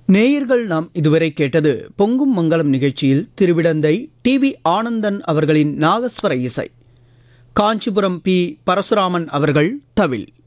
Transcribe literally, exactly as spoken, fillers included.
நேயர்கள் நாம் இதுவரை கேட்டது பொங்கும் மங்களம் நிகழ்ச்சியில் திருவிடந்தை டி வி ஆனந்தன் அவர்களின் நாகஸ்வர இசை, காஞ்சிபுரம் பி பரசுராமன் அவர்கள் தவில்.